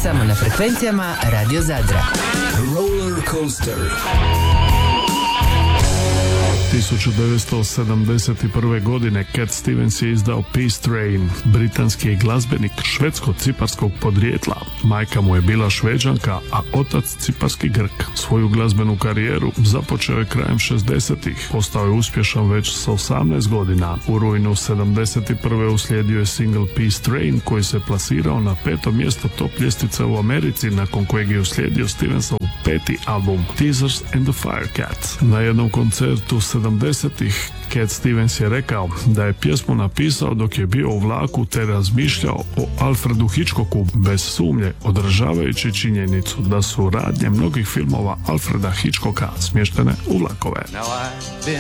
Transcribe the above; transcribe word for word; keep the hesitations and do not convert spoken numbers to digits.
samo na frekvencijama Radio Zadra. Roller Coaster. tisuću devetsto sedamdeset prve. godine Cat Stevens je izdao Peace Train. Britanski je glazbenik švedsko-ciparskog podrijetla. Majka mu je bila Šveđanka, a otac ciparski Grk. Svoju glazbenu karijeru započeo je krajem šezdesetih. Postao je uspješan već sa osamnaest godina. U rujnu sedamdeset prve. uslijedio je single Peace Train koji se plasirao na petom mjestu top ljestvice u Americi, nakon kojeg je uslijedio Stevensov peti album Teasers and the Firecats. Na jednom koncertu sedamdesetih Cat Stevens je rekao da je pjesmu napisao dok je bio u vlaku te razmišljao o Alfredu Hitchcocku, bez sumnje odražavajući činjenicu da su radnje mnogih filmova Alfreda Hitchcocka smještene u vlakove.